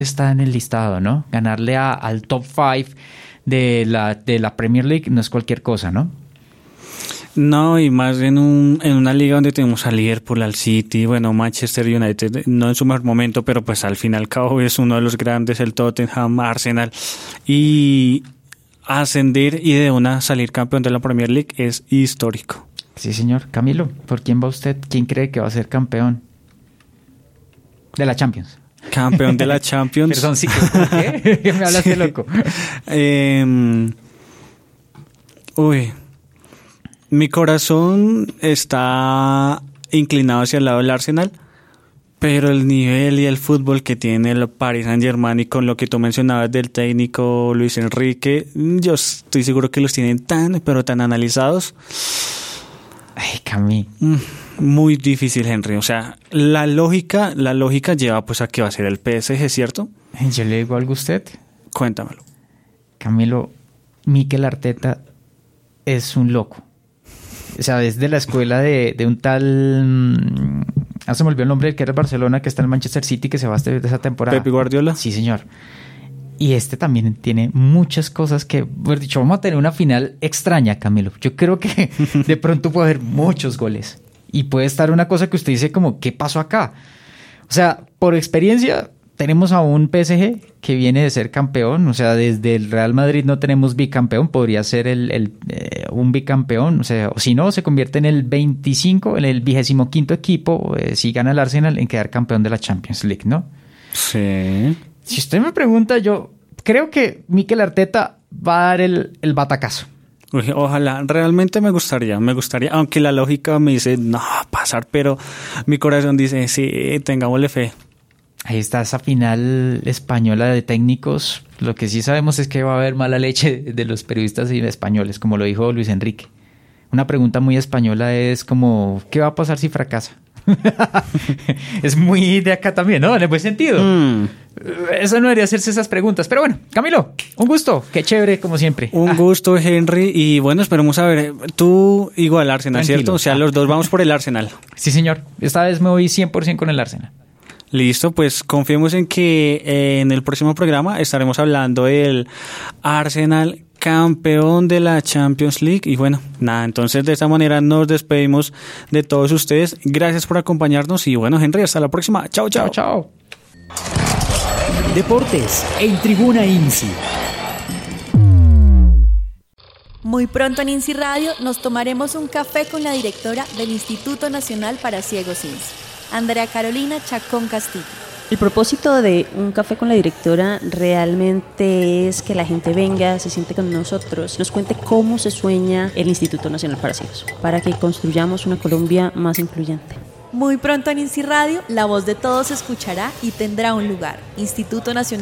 está en el listado, ¿no? Ganarle al top 5 de la Premier League no es cualquier cosa, ¿no? No, y más en una liga donde tenemos al Liverpool, al City, bueno, Manchester United, no en su mejor momento, pero pues al fin y al cabo es uno de los grandes, el Tottenham, Arsenal, y ascender y de una salir campeón de la Premier League es histórico. Sí, señor. Camilo, ¿por quién va usted? ¿Quién cree que va a ser campeón de la Champions? Campeón de la Champions. Perdón, sí, ¿qué? ¿Qué me hablaste, loco? Mi corazón está inclinado hacia el lado del Arsenal, pero el nivel y el fútbol que tiene el Paris Saint-Germain y con lo que tú mencionabas del técnico Luis Enrique, yo estoy seguro que los tienen pero tan analizados. Ay, Cami. Muy difícil, Henry. O sea, la lógica lleva pues a que va a ser el PSG, ¿cierto? Yo le digo algo a usted. Cuéntamelo. Camilo, Mikel Arteta es un loco. O sea, es de la escuela de un tal... se me olvidó el nombre del que era Barcelona, que está en Manchester City, que se va de esa temporada. ¿Pep Guardiola? Sí, señor. Y este también tiene muchas cosas que... Por dicho, vamos a tener una final extraña, Camilo. Yo creo que de pronto puede haber muchos goles. Y puede estar una cosa que usted dice como, ¿qué pasó acá? O sea, por experiencia, tenemos a un PSG que viene de ser campeón. O sea, desde el Real Madrid no tenemos bicampeón. Podría ser un bicampeón. O sea, si no, se convierte en el 25º equipo, si gana el Arsenal, en quedar campeón de la Champions League, ¿no? Sí. Si usted me pregunta, yo creo que Mikel Arteta va a dar el batacazo. Ojalá, realmente me gustaría, aunque la lógica me dice, no va a pasar, pero mi corazón dice, sí, tengámosle fe. Ahí está esa final española de técnicos. Lo que sí sabemos es que va a haber mala leche de los periodistas españoles, como lo dijo Luis Enrique. Una pregunta muy española es como, ¿qué va a pasar si fracasa? Es muy de acá también, ¿no? En el buen sentido. Eso no debería hacerse esas preguntas. Pero bueno, Camilo, un gusto. Qué chévere, como siempre. Un gusto, Henry. Y bueno, esperemos a ver. Tú igual Arsenal, tranquilo, ¿cierto? O sea, los dos vamos por el Arsenal. Sí, señor. Esta vez me voy 100% con el Arsenal. Listo, pues confiemos en que en el próximo programa estaremos hablando del Arsenal campeón de la Champions League. Y bueno, nada, entonces de esta manera nos despedimos de todos ustedes. Gracias por acompañarnos y bueno, Henry, hasta la próxima. Chao, chao. Chao, chao. Deportes en Tribuna INSI. Muy pronto en INSI Radio nos tomaremos un café con la directora del Instituto Nacional para Ciegos INSI, Andrea Carolina Chacón Castillo. El propósito de un café con la directora realmente es que la gente venga, se siente con nosotros, nos cuente cómo se sueña el Instituto Nacional para Ciegos, para que construyamos una Colombia más incluyente. Muy pronto en INSI Radio, la voz de todos se escuchará y tendrá un lugar. Instituto Nacional